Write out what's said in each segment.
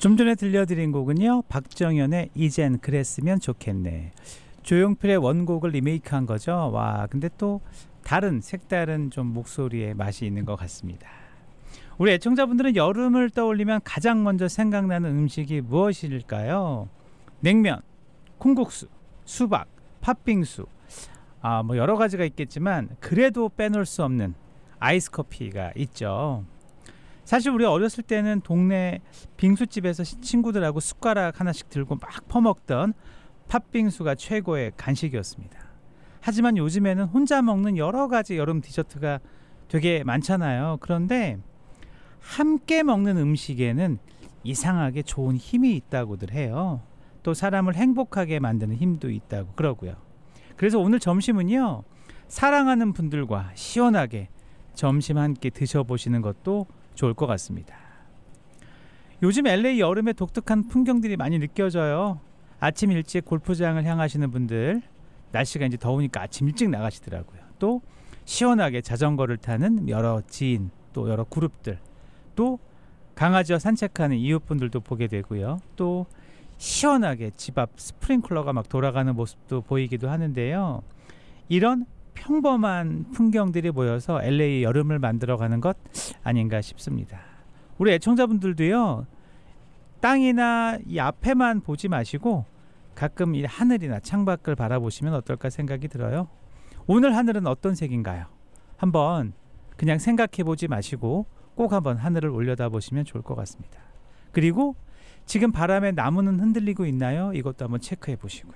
좀 전에 들려드린 곡은요, 박정현의 이젠 그랬으면 좋겠네. 조용필의 원곡을 리메이크한 거죠. 와, 근데 또 색다른 좀 목소리의 맛이 있는 것 같습니다. 우리 애청자분들은 여름을 떠올리면 가장 먼저 생각나는 음식이 무엇일까요? 냉면, 콩국수, 수박, 팥빙수, 뭐 여러 가지가 있겠지만 그래도 빼놓을 수 없는 아이스 커피가 있죠. 사실 우리 어렸을 때는 동네 빙수집에서 친구들하고 숟가락 하나씩 들고 막 퍼먹던 팥빙수가 최고의 간식이었습니다. 하지만 요즘에는 혼자 먹는 여러 가지 여름 디저트가 되게 많잖아요. 그런데 함께 먹는 음식에는 이상하게 좋은 힘이 있다고들 해요. 또 사람을 행복하게 만드는 힘도 있다고 그러고요. 그래서 오늘 점심은요, 사랑하는 분들과 시원하게 점심 한 끼 드셔보시는 것도 좋을 것 같습니다. 요즘 LA 여름의 독특한 풍경들이 많이 느껴져요. 아침 일찍 골프장을 향하시는 분들, 날씨가 이제 더우니까 아침 일찍 나가시더라고요. 또 시원하게 자전거를 타는 여러 지인, 또 여러 그룹들, 또 강아지와 산책하는 이웃분들도 보게 되고요. 또 시원하게 집 앞 스프링클러가 막 돌아가는 모습도 보이기도 하는데요. 이런 평범한 풍경들이 모여서 LA 여름을 만들어가는 것 아닌가 싶습니다. 우리 애청자분들도요, 땅이나 이 앞에만 보지 마시고 가끔 이 하늘이나 창밖을 바라보시면 어떨까 생각이 들어요. 오늘 하늘은 어떤 색인가요? 한번 그냥 생각해보지 마시고 꼭 한번 하늘을 올려다보시면 좋을 것 같습니다. 그리고 지금 바람에 나무는 흔들리고 있나요? 이것도 한번 체크해 보시고요.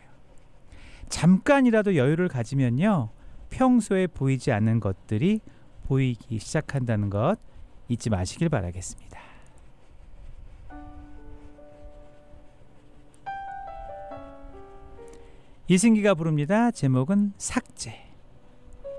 잠깐이라도 여유를 가지면요, 평소에 보이지 않는 것들이 보이기 시작한다는 것 잊지 마시길 바라겠습니다. 이승기가 부릅니다. 제목은 삭제.